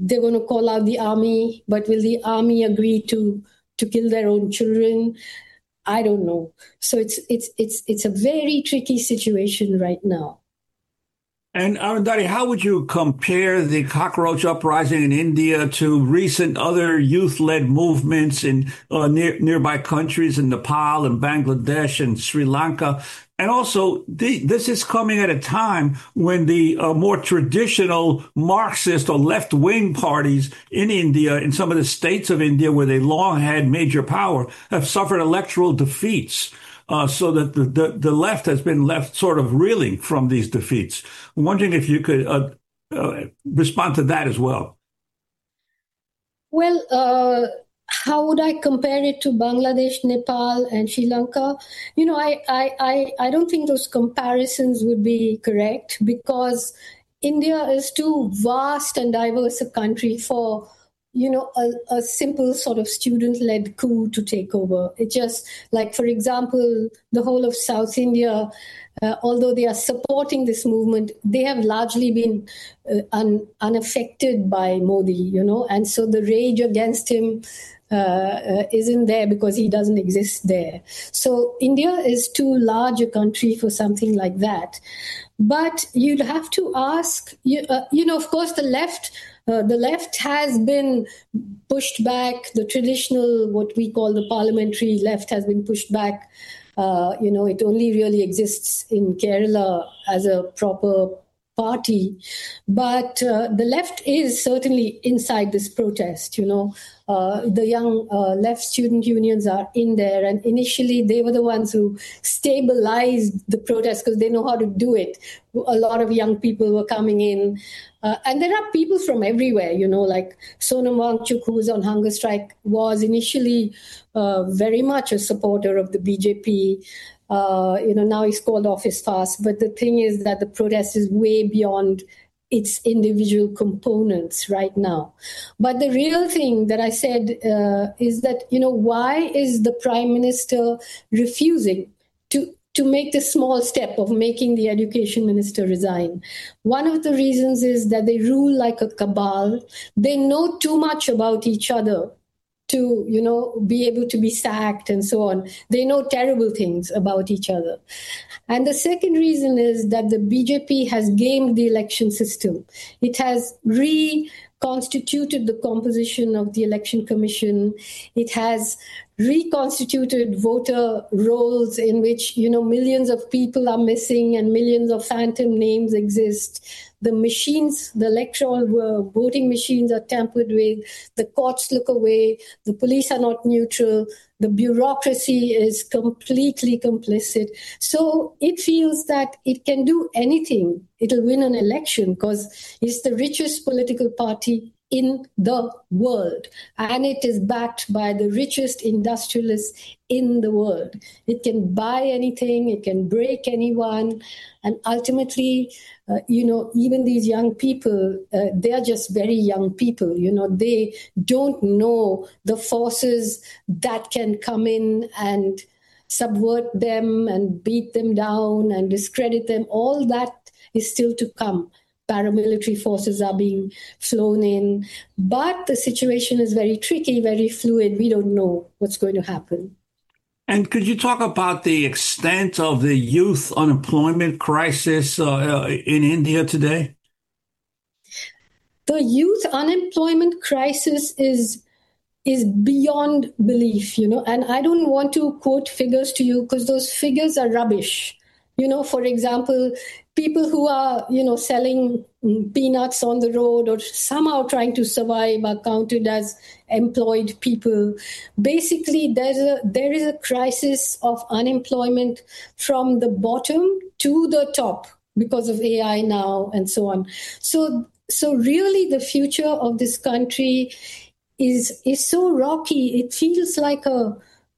they're going to call out the army, but will the army agree to kill their own children? I don't know. So it's a very tricky situation right now. And Arundhati, how would you compare the cockroach uprising in India to recent other youth-led movements in nearby countries in Nepal and Bangladesh and Sri Lanka? And also, this is coming at a time when the more traditional Marxist or left-wing parties in India, in some of the states of India where they long had major power, have suffered electoral defeats. So that the left has been left sort of reeling from these defeats. I'm wondering if you could respond to that as well. Well, how would I compare it to Bangladesh, Nepal, and Sri Lanka? I don't think those comparisons would be correct, because India is too vast and diverse a country for a simple sort of student-led coup to take over. It just, like, for example, the whole of South India, although they are supporting this movement, they have largely been unaffected by Modi, and so the rage against him isn't there because he doesn't exist there. So India is too large a country for something like that. But you'd have to ask, of course, the left has been pushed back. The traditional, what we call the parliamentary left, has been pushed back. It only really exists in Kerala as a proper party. But the left is certainly inside this protest. The young left student unions are in there. And initially, they were the ones who stabilized the protest because they know how to do it. A lot of young people were coming in. And there are people from everywhere, like Sonam Wangchuk, who was on hunger strike, was initially very much a supporter of the BJP. Now he's called off his fast. But the thing is that the protest is way beyond its individual components right now. But the real thing that I said is that, why is the Prime Minister refusing to make the small step of making the education minister resign? One of the reasons is that they rule like a cabal. They know too much about each other to, be able to be sacked and so on. They know terrible things about each other. And the second reason is that the BJP has gamed the election system. It has reconstituted the composition of the election commission. It has reconstituted voter rolls in which, millions of people are missing and millions of phantom names exist. The machines, the electoral voting machines are tampered with. The courts look away. The police are not neutral. The bureaucracy is completely complicit. So it feels that it can do anything. It'll win an election because it's the richest political party in the world. And it is backed by the richest industrialists in the world. It can buy anything. It can break anyone. And ultimately, even these young people, they are just very young people. They don't know the forces that can come in and subvert them and beat them down and discredit them. All that is still to come. Paramilitary forces are being flown in. But the situation is very tricky, very fluid. We don't know what's going to happen. And could you talk about the extent of the youth unemployment crisis in India today? The youth unemployment crisis is beyond belief, and I don't want to quote figures to you because those figures are rubbish. For example, people who are, selling peanuts on the road or somehow trying to survive are counted as employed people. Basically, there is a crisis of unemployment from the bottom to the top because of AI now and so on. So really the future of this country is so rocky. It feels like a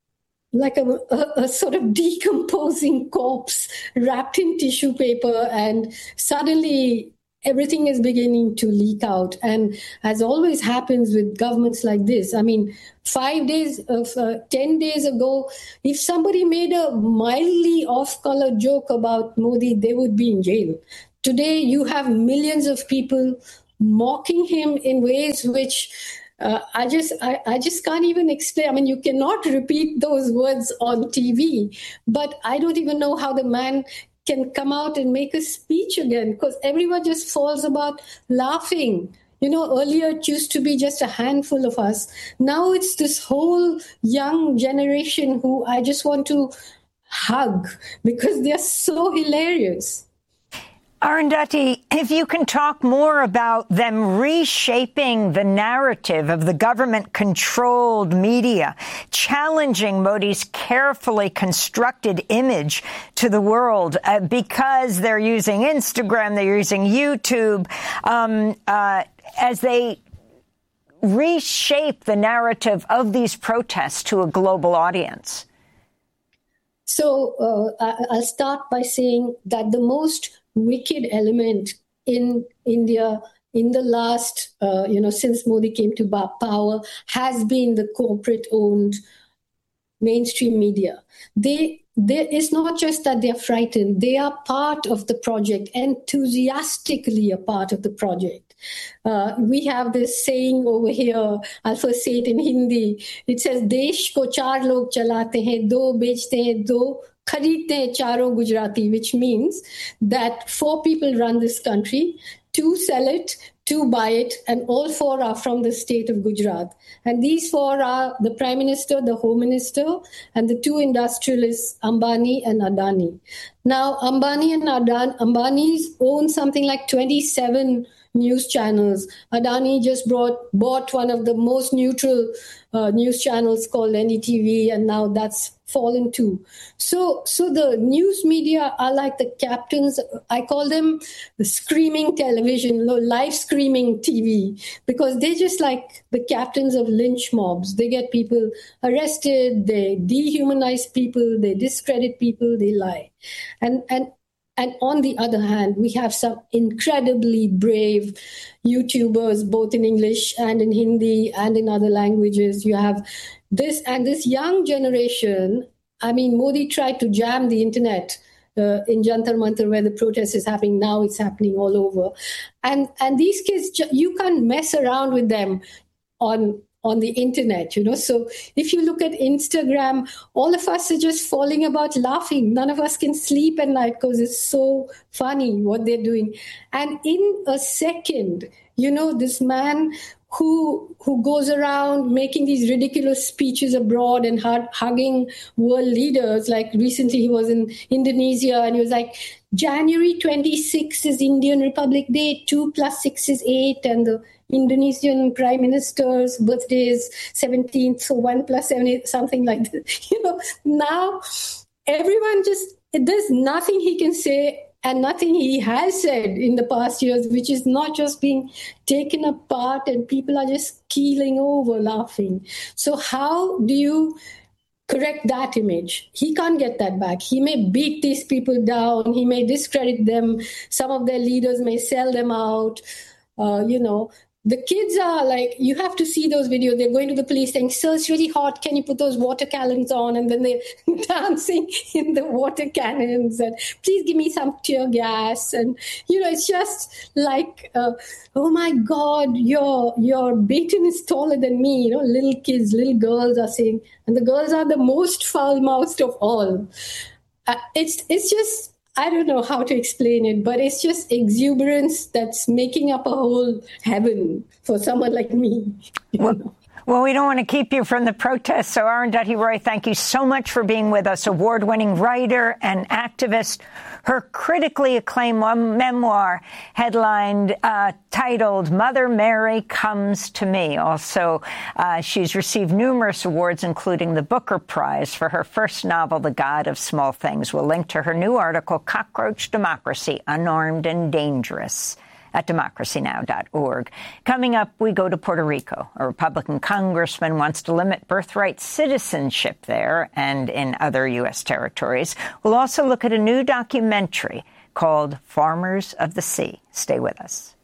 sort of decomposing corpse wrapped in tissue paper, and suddenly everything is beginning to leak out. And as always happens with governments like this, 10 days ago, if somebody made a mildly off-color joke about Modi, they would be in jail. Today, you have millions of people mocking him in ways which I just can't even explain. I mean, you cannot repeat those words on TV, but I don't even know how the man can come out and make a speech again, because everyone just falls about laughing. Earlier it used to be just a handful of us. Now it's this whole young generation who I just want to hug because they're so hilarious. Arundhati, if you can talk more about them reshaping the narrative of the government-controlled media, challenging Modi's carefully constructed image to the world because they're using Instagram, they're using YouTube, as they reshape the narrative of these protests to a global audience. So I'll start by saying that the most wicked element in India in the last, since Modi came to power, has been the corporate-owned mainstream media. It's not just that they're frightened. They are part of the project, enthusiastically a part of the project. We have this saying over here, I'll first say it in Hindi. It says, Desh ko char log chalate hain, do bechte hain, do khareedte hain charo Gujarati, which means that 4 people run this country, 2 sell it, 2 buy it, and all 4 are from the state of Gujarat. And these 4 are the Prime Minister, the Home Minister, and the 2 industrialists, Ambani and Adani. Now, Ambani and Ambani's own something like 27 news channels. Adani just bought one of the most neutral news channels called NDTV, and now that's fallen too. So the news media are like the captains. I call them the screaming television, live screaming TV, because they're just like the captains of lynch mobs. They get people arrested, they dehumanize people, they discredit people, they lie. And on the other hand, we have some incredibly brave YouTubers, both in English and in Hindi and in other languages. You have this young generation. I mean, Modi tried to jam the internet in Jantar Mantar, where the protest is happening. Now it's happening all over. And these kids, you can't mess around with them on the internet, So if you look at Instagram, all of us are just falling about laughing. None of us can sleep at night because it's so funny what they're doing. And in a second, this man who goes around making these ridiculous speeches abroad and hugging world leaders. Like recently he was in Indonesia and he was like, January 26th is Indian Republic Day, 2 + 6 is 8, and the Indonesian Prime Minister's birthday is 17th, so 1 + 7 is something like that. Now everyone there's nothing he can say and nothing he has said in the past years, which is not just being taken apart and people are just keeling over laughing. So how do you correct that image? He can't get that back. He may beat these people down. He may discredit them. Some of their leaders may sell them out. The kids are like, you have to see those videos. They're going to the police saying, sir, it's really hot. Can you put those water cannons on? And then they're dancing in the water cannons. And please give me some tear gas. And, it's just like, oh my God, your baton is taller than me. Little kids, little girls are saying, and the girls are the most foul-mouthed of all. It's just, I don't know how to explain it, but it's just exuberance that's making up a whole heaven for someone like me. Well, we don't want to keep you from the protests. So Arundhati Roy, thank you so much for being with us. Award-winning writer and activist. Her critically acclaimed memoir headlined, titled Mother Mary Comes to Me. Also, she's received numerous awards, including the Booker Prize for her first novel, The God of Small Things. We'll link to her new article, Cockroach Democracy, Unarmed and Dangerous, at democracynow.org. Coming up, we go to Puerto Rico. A Republican congressman wants to limit birthright citizenship there and in other U.S. territories. We'll also look at a new documentary called Farmers of the Sea. Stay with us.